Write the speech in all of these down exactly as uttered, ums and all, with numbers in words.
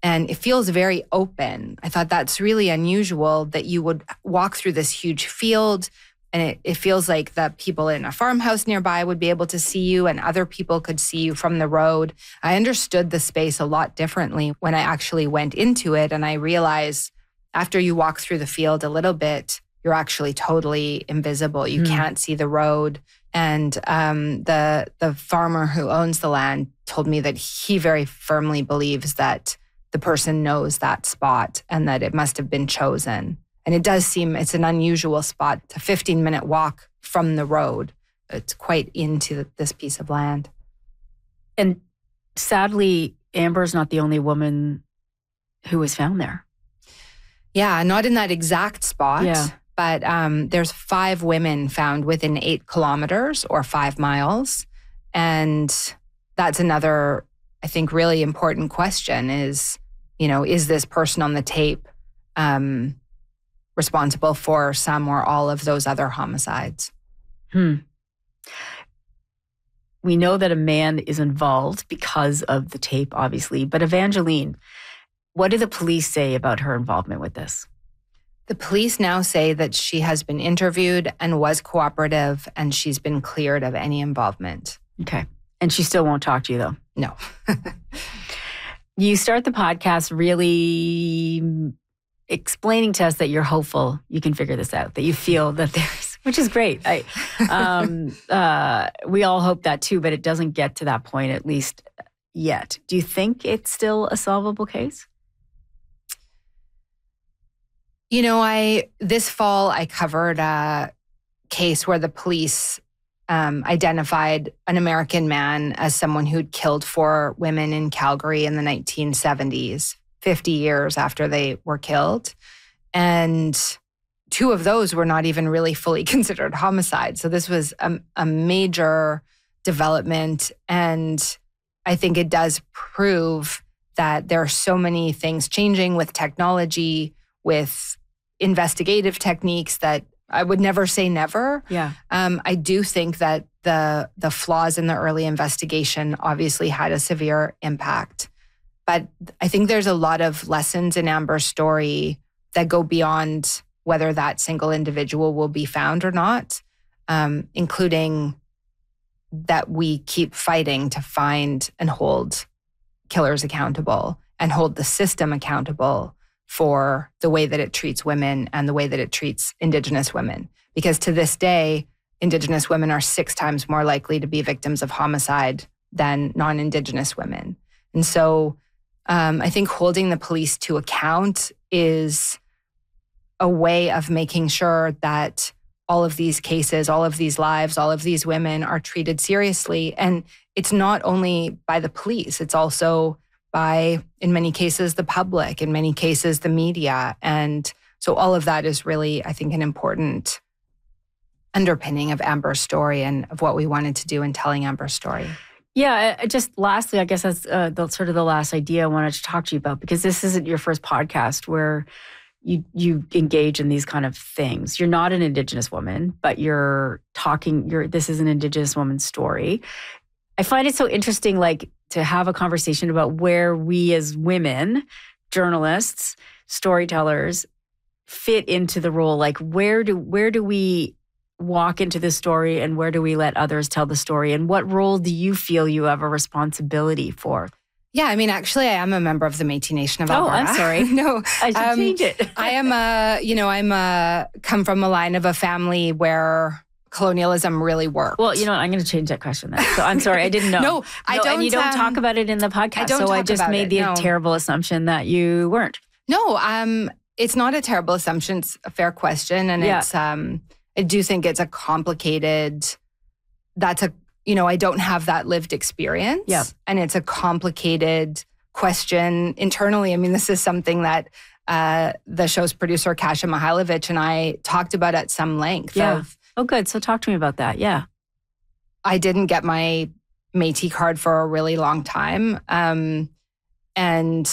And it feels very open. I thought that's really unusual that you would walk through this huge field and it, it feels like the people in a farmhouse nearby would be able to see you and other people could see you from the road. I understood the space a lot differently when I actually went into it. And I realized after you walk through the field a little bit, you're actually totally invisible. You mm. can't see the road. And um, the the farmer who owns the land told me that he very firmly believes that the person knows that spot and that it must have been chosen. And it does seem it's an unusual spot. It's a fifteen-minute walk from the road. It's quite into this piece of land. And sadly, Amber's not the only woman who was found there. Yeah, not in that exact spot. Yeah. But um, there's five women found within eight kilometers or five miles. And that's another, I think, really important question is, you know, is this person on the tape um, responsible for some or all of those other homicides? Hmm. We know that a man is involved because of the tape, obviously. But Evangeline, what do the police say about her involvement with this? The police now say that she has been interviewed and was cooperative and she's been cleared of any involvement. Okay. And she still won't talk to you, though? No. You start the podcast really explaining to us that you're hopeful you can figure this out, that you feel that there's, which is great. I, um, uh, we all hope that too, but it doesn't get to that point, at least yet. Do you think it's still a solvable case? You know, I this fall I covered a case where the police um, identified an American man as someone who'd killed four women in Calgary in the nineteen seventies, fifty years after they were killed. And two of those were not even really fully considered homicide. So this was a, a major development. And I think it does prove that there are so many things changing with technology, with investigative techniques that I would never say never. Yeah. Um, I do think that the the flaws in the early investigation obviously had a severe impact. But I think there's a lot of lessons in Amber's story that go beyond whether that single individual will be found or not, um, including that we keep fighting to find and hold killers accountable and hold the system accountable for the way that it treats women and the way that it treats Indigenous women. Because to this day, Indigenous women are six times more likely to be victims of homicide than non-Indigenous women. And so um, I think holding the police to account is a way of making sure that all of these cases, all of these lives, all of these women are treated seriously. And it's not only by the police, it's also by, in many cases, the public, in many cases, the media. And so all of that is really, I think, an important underpinning of Amber's story and of what we wanted to do in telling Amber's story. Yeah, I just lastly, I guess that's uh, the, sort of the last idea I wanted to talk to you about, because this isn't your first podcast where you you engage in these kind of things. You're not an Indigenous woman, but you're talking, you're this is an Indigenous woman's story. I find it so interesting, like, to have a conversation about where we as women, journalists, storytellers, fit into the role. Like, where do where do we walk into the story and where do we let others tell the story? And what role do you feel you have a responsibility for? Yeah, I mean, actually, I am a member of the Métis Nation of Alberta. Oh, I'm sorry. No, I should um, change it. I am a, you know, I'm a, come from a line of a family where colonialism really worked. Well, you know what? I'm going to change that question then. So I'm sorry, I didn't know. no, I no, don't. And you don't um, talk about it in the podcast. I don't so talk I just about made it, the no. terrible assumption that you weren't. No, um, it's not a terrible assumption. It's a fair question. And Yeah. it's, um, I do think it's a complicated, that's a, you know, I don't have that lived experience. Yeah. And it's a complicated question internally. I mean, this is something that uh, the show's producer, Kasia Mihailovich, and I talked about at some length. Yeah. Of, Oh, good. So talk to me about that. Yeah. I didn't get my Métis card for a really long time. Um, and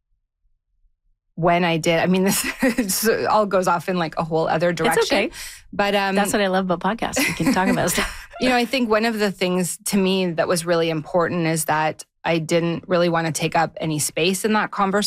when I did, I mean, this all goes off in like a whole other direction. It's okay. But um, that's what I love about podcasts. We can talk about stuff. You know, I think one of the things to me that was really important is that I didn't really want to take up any space in that conversation.